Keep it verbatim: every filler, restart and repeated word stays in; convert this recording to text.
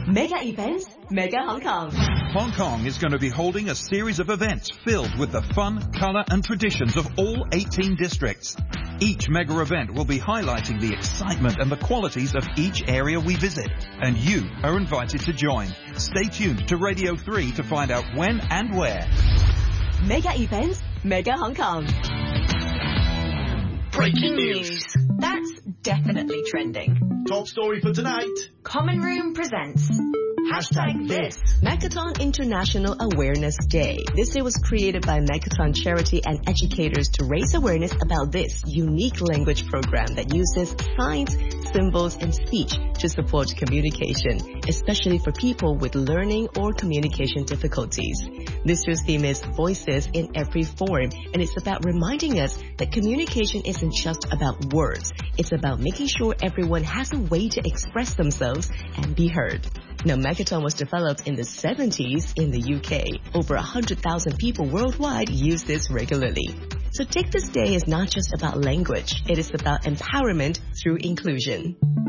Mega events, Mega Hong Kong. Hong Kong is going to be holding a series of events filled with the fun, colour and traditions of all eighteen districts. Each mega event will be highlighting the excitement and the qualities of each area we visit. And you are invited to join. Stay tuned to Radio three to find out when and where. Mega events, Mega Hong Kong. Breaking news. That's definitely trending. Top story for tonight. Common Room presents Hashtag this. Makaton International Awareness Day. This day was created by Makaton Charity and educators to raise awareness about this unique language program that uses signs, symbols, and speech to support communication, especially for people with learning or communication difficulties. This year's theme is Voices in Every Form, and it's about reminding us that communication isn't just about words. It's about making sure everyone has a way to express themselves and be heard. Now, Makaton was developed in the seventies in the U K. Over one hundred thousand people worldwide use this regularly. So take this day as not just about language. It is about empowerment through inclusion.